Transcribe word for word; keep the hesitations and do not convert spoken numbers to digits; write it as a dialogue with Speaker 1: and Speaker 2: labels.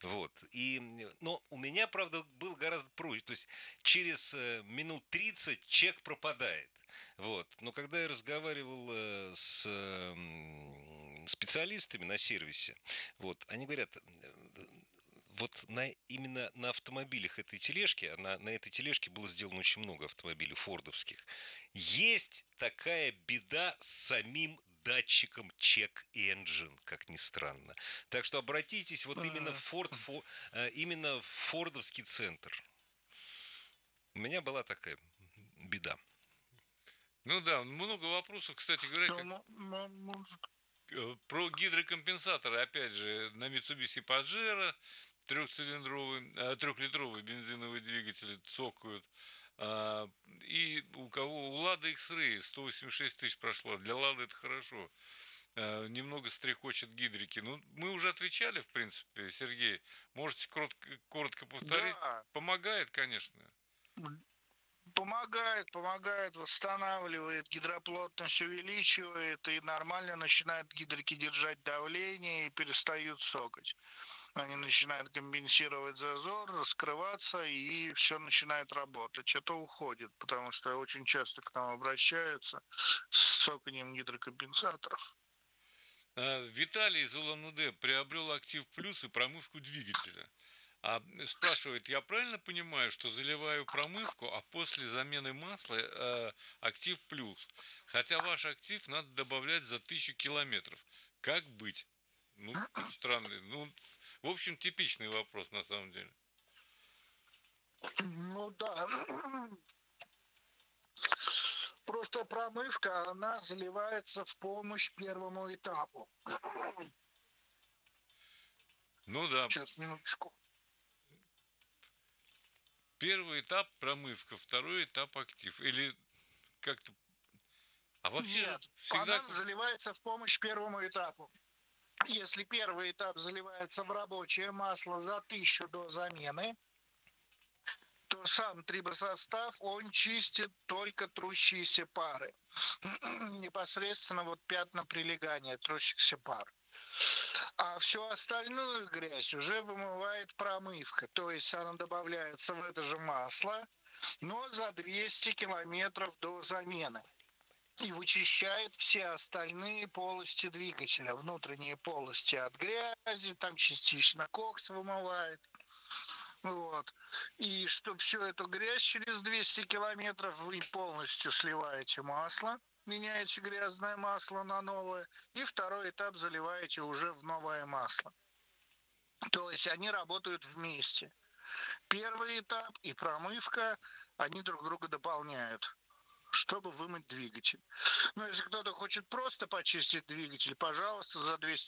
Speaker 1: Вот. И, но у меня, правда, был гораздо проще. То есть через э, минут тридцать чек пропадает. Вот. Но когда я разговаривал э, с э, м, специалистами на сервисе, вот, они говорят, э, вот на, именно на автомобилях этой тележки, а на, на этой тележке было сделано очень много автомобилей фордовских, есть такая беда с самим датчиком check engine, как ни странно. Так что обратитесь вот именно в Ford, фо- э, именно в фордовский центр. У меня была такая беда.
Speaker 2: Ну да, много вопросов, кстати говоря,
Speaker 3: Ну,
Speaker 2: как
Speaker 3: мо- мо- может,
Speaker 2: э, про гидрокомпенсаторы, опять же, на Mitsubishi Pajero трехцилиндровый, э, трехлитровый бензиновый двигатель цокают. А, и у кого? У Лады X-Ray сто восемьдесят шесть тысяч прошло. Для Лады это хорошо. А, немного стрекочет гидрики. Ну, мы уже отвечали, в принципе, Сергей. Можете коротко, коротко повторить?
Speaker 3: да,
Speaker 2: Помогает, конечно.
Speaker 3: помогает, помогает, восстанавливает, гидроплотность увеличивает и нормально начинает гидрики держать давление и перестают сокать. Они начинают компенсировать зазор, раскрываться, и все начинает работать. Это уходит, потому что очень часто к нам обращаются с соканием гидрокомпенсаторов.
Speaker 2: А, Виталий из Улан-Удэ приобрел Актив Плюс и промывку двигателя. А спрашивает, я правильно понимаю, что заливаю промывку, а после замены масла э, Актив Плюс? Хотя ваш актив надо добавлять за тысячу километров. Как быть? Ну, странный. Ну, в общем, типичный вопрос на самом деле.
Speaker 3: Ну да, просто промывка, она заливается в помощь первому этапу.
Speaker 2: Ну да,
Speaker 3: Сейчас, минуточку.
Speaker 2: первый этап промывка, второй этап актив. Или как-то... А вообще же
Speaker 3: Нет,
Speaker 2: всегда...
Speaker 3: она заливается в помощь первому этапу. Если первый этап заливается в рабочее масло за тысячу до замены, то сам трибосостав, он чистит только трущиеся пары. Непосредственно вот пятна прилегания трущихся пар. А всю остальную грязь уже вымывает промывка. То есть она добавляется в это же масло, но за двести километров до замены. И вычищает все остальные полости двигателя, внутренние полости от грязи, там частично кокс вымывает. Вот. И чтобы всю эту грязь через двести километров вы полностью сливаете масло, меняете грязное масло на новое, и второй этап заливаете уже в новое масло. То есть они работают вместе. Первый этап и промывка, они друг друга дополняют, чтобы вымыть двигатель. Но если кто-то хочет просто почистить двигатель, пожалуйста, за двести